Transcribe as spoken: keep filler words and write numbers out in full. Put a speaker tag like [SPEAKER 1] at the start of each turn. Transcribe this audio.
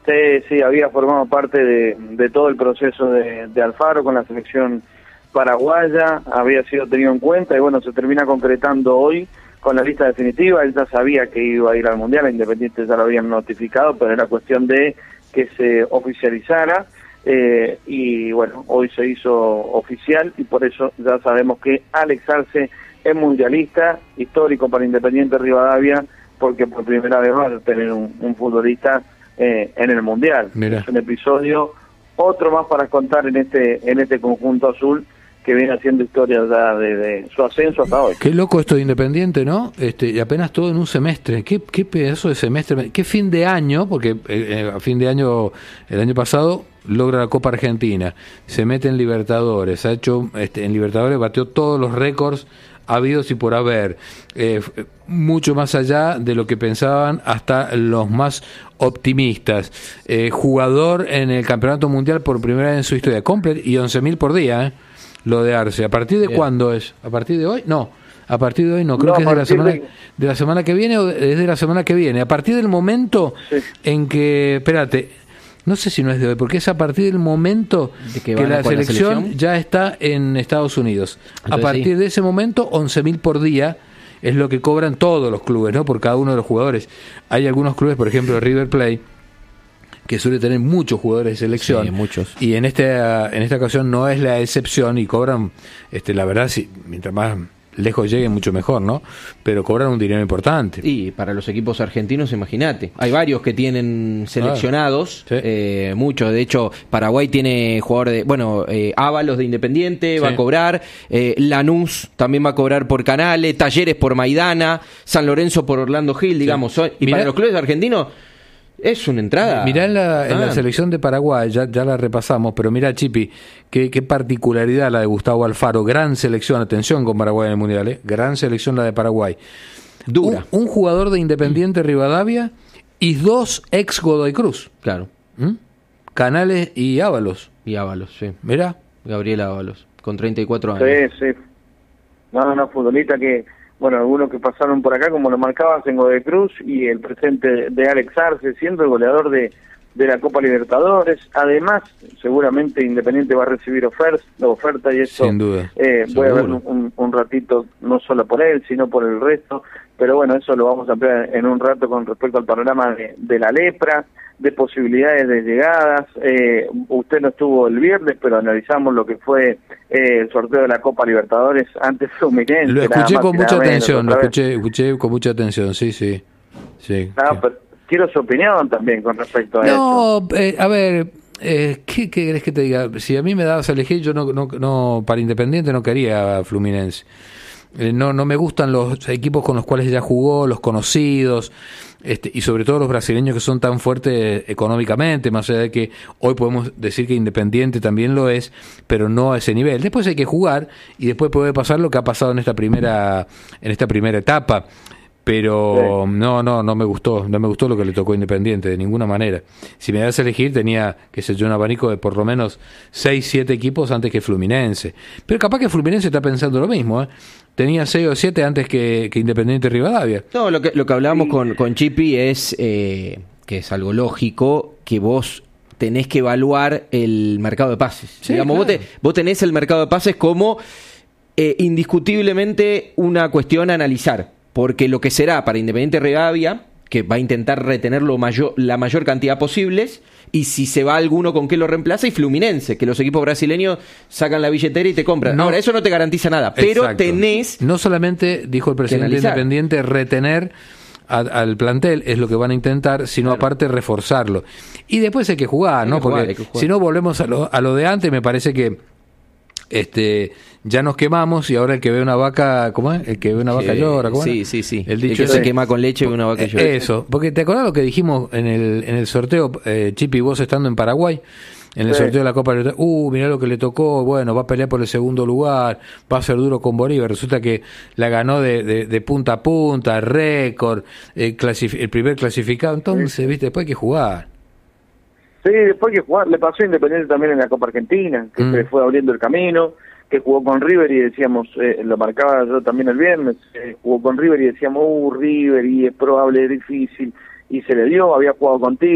[SPEAKER 1] Sí, sí, había formado parte de, de todo el proceso de, de Alfaro con la selección paraguaya, había sido tenido en cuenta y bueno, se termina concretando hoy con la lista definitiva. Él ya sabía que iba a ir al Mundial, a Independiente ya lo habían notificado, pero era cuestión de que se oficializara eh, y bueno, hoy se hizo oficial y por eso ya sabemos que Alex Arce es mundialista, histórico para Independiente Rivadavia, porque por primera vez va a tener un, un futbolista Eh, en el Mundial. Mira. Es un episodio, otro más para contar en este en este conjunto azul que viene haciendo historia ya desde su ascenso hasta hoy.
[SPEAKER 2] Qué loco esto de Independiente, ¿no? Este, y apenas todo en un semestre. Qué, qué pedazo de semestre, qué fin de año, porque eh, a fin de año, el año pasado logra la Copa Argentina, se mete en Libertadores, ha hecho este, en Libertadores batió todos los récords habidos y por haber, eh, mucho más allá de lo que pensaban hasta los más optimistas. Eh, jugador en el Campeonato Mundial por primera vez en su historia, completo y once mil por día, eh, lo de Arce. ¿A partir de Bien. cuándo es? ¿A partir de hoy? No, a partir de hoy no, creo no, que es de la semana de... de la semana que viene o es de la semana que viene. A partir del momento sí. en que, espérate, no sé si no es de hoy, porque es a partir del momento de que, que la, selección la selección ya está en Estados Unidos. Entonces, a partir sí. de ese momento, once mil por día es lo que cobran todos los clubes, ¿no? Por cada uno de los jugadores. Hay algunos clubes, por ejemplo, River Plate, que suele tener muchos jugadores de selección.
[SPEAKER 3] Sí, muchos.
[SPEAKER 2] Y en esta, en esta ocasión no es la excepción y cobran, este, la verdad, sí, mientras más lejos lleguen mucho mejor, ¿no? Pero cobran un dinero importante.
[SPEAKER 3] Y para los equipos argentinos, imagínate, hay varios que tienen seleccionados, ah, sí. eh, muchos, de hecho Paraguay tiene jugador de, bueno, eh, Ábalos de Independiente, sí. va a cobrar, eh, Lanús también va a cobrar por Canales, Talleres por Maidana, San Lorenzo por Orlando Gil, digamos, sí. y Mirá, para los clubes argentinos es una entrada.
[SPEAKER 2] Mirá en la, ah. en la selección de Paraguay, ya, ya la repasamos, pero mirá, Chipi, qué, qué particularidad la de Gustavo Alfaro, gran selección, atención con Paraguay en el Mundial, ¿eh? Gran selección la de Paraguay. Dura. Un, un jugador de Independiente Rivadavia y dos ex Godoy Cruz.
[SPEAKER 3] Claro.
[SPEAKER 2] ¿Mm? Canales y Ábalos.
[SPEAKER 3] Y Ábalos, sí.
[SPEAKER 2] Mirá.
[SPEAKER 3] Gabriel Ábalos, con treinta y cuatro años.
[SPEAKER 1] Sí, sí. No, no, futbolista que... Bueno, algunos que pasaron por acá, como lo marcabas en Godoy Cruz, y el presente de Alex Arce, siendo el goleador de, de la Copa Libertadores. Además, seguramente Independiente va a recibir oferta, oferta y eso
[SPEAKER 2] Sin duda.
[SPEAKER 1] Eh, voy a ver un, un ratito, no solo por él, sino por el resto. Pero bueno, eso lo vamos a ampliar en un rato con respecto al panorama de, de la lepra, de posibilidades de llegadas. Eh, usted no estuvo el viernes, pero analizamos lo que fue eh, el sorteo de la Copa Libertadores ante Fluminense.
[SPEAKER 2] Lo escuché con mucha atención, lo escuché, escuché con mucha atención, sí, sí. sí
[SPEAKER 1] no,
[SPEAKER 2] sí.
[SPEAKER 1] Pero quiero su opinión también con respecto a
[SPEAKER 2] no,
[SPEAKER 1] eso.
[SPEAKER 2] No, eh, a ver, eh, ¿qué, ¿qué querés que te diga? Si a mí me dabas a elegir, yo no, no, no para Independiente no quería a Fluminense. Eh, no, no me gustan los equipos con los cuales ella jugó, los conocidos, este, y sobre todo los brasileños que son tan fuertes económicamente, más allá de que hoy podemos decir que Independiente también lo es, pero no a ese nivel. Después hay que jugar y después puede pasar lo que ha pasado en esta primera, en esta primera etapa. Pero sí. no, no, no me gustó, no me gustó lo que le tocó a Independiente, de ninguna manera. Si me das a elegir, tenía, qué sé yo, un abanico de por lo menos seis, siete equipos antes que Fluminense. Pero capaz que Fluminense está pensando lo mismo, ¿eh? Tenía seis o siete antes que, que Independiente Rivadavia.
[SPEAKER 3] No, lo que, lo que hablábamos sí. con, con Chipi es, eh, que es algo lógico, que vos tenés que evaluar el mercado de pases. Sí, Digamos, claro. vos, te, vos tenés el mercado de pases como eh, indiscutiblemente una cuestión a analizar. Porque lo que será para Independiente Rivadavia, que va a intentar retener lo mayor, la mayor cantidad posibles, y si se va alguno con qué lo reemplaza, y Fluminense, que los equipos brasileños sacan la billetera y te compran. No, Ahora, eso no te garantiza nada, pero exacto. tenés...
[SPEAKER 2] No solamente, dijo el presidente Independiente, retener a, al plantel, es lo que van a intentar, sino claro. aparte reforzarlo. Y después hay que jugar, hay ¿no? Que Porque jugar, jugar. si no volvemos a lo, a lo de antes, me parece que... este ya nos quemamos y ahora el que ve una vaca, ¿cómo es? El que ve una vaca sí, llora, ¿cómo
[SPEAKER 3] Sí,
[SPEAKER 2] es?
[SPEAKER 3] sí, sí.
[SPEAKER 2] El, dicho
[SPEAKER 3] el que
[SPEAKER 2] es,
[SPEAKER 3] se quema con leche ve una vaca llora.
[SPEAKER 2] Eso, porque te acordás lo que dijimos en el en el sorteo, eh, Chipi, vos estando en Paraguay, en el sí. sorteo de la Copa Libertadores, uh, mirá lo que le tocó, bueno, va a pelear por el segundo lugar, va a ser duro con Bolívar, resulta que la ganó de, de, de punta a punta, récord, eh, clasif- el primer clasificado, entonces, sí. viste, después hay que jugar.
[SPEAKER 1] Sí, después hay que jugar, le pasó a Independiente también en la Copa Argentina, que mm. se fue abriendo el camino, que jugó con River y decíamos, eh, lo marcaba yo también el viernes, eh, jugó con River y decíamos, uh, River, y es probable, es difícil, y se le dio, había jugado contigo.